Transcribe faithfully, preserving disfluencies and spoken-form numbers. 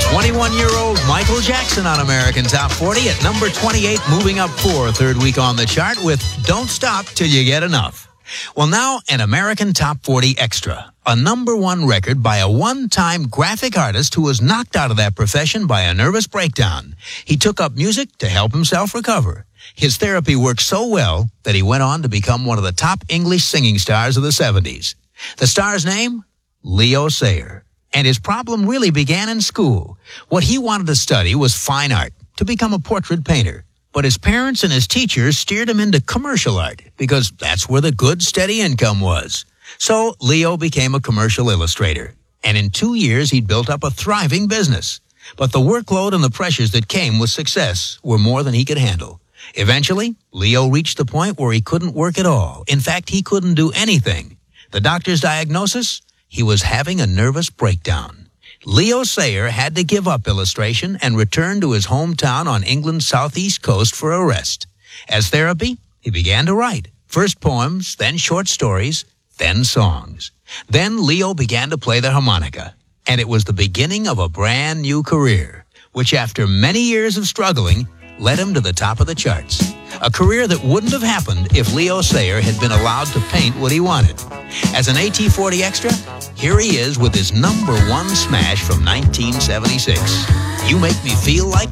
twenty-one-year-old Michael Jackson on American Top forty at number twenty-eight, moving up four, third week on the chart with Don't Stop Till You Get Enough. Well, now an American Top forty Extra, a number one record by a one-time graphic artist who was knocked out of that profession by a nervous breakdown. He took up music to help himself recover. His therapy worked so well that he went on to become one of the top English singing stars of the seventies. The star's name? Leo Sayer. And his problem really began in school. What he wanted to study was fine art, to become a portrait painter. But his parents and his teachers steered him into commercial art because that's where the good, steady income was. So Leo became a commercial illustrator. And in two years, he'd built up a thriving business. But the workload and the pressures that came with success were more than he could handle. Eventually, Leo reached the point where he couldn't work at all. In fact, he couldn't do anything. The doctor's diagnosis? He was having a nervous breakdown. Leo Sayer had to give up illustration and return to his hometown on England's southeast coast for a rest. As therapy, he began to write. First poems, then short stories, then songs. Then Leo began to play the harmonica. And it was the beginning of a brand new career, which after many years of struggling, led him to the top of the charts. A career that wouldn't have happened if Leo Sayer had been allowed to paint what he wanted. As an A T forty Extra, here he is with his number one smash from nineteen seventy-six. You Make Me Feel Like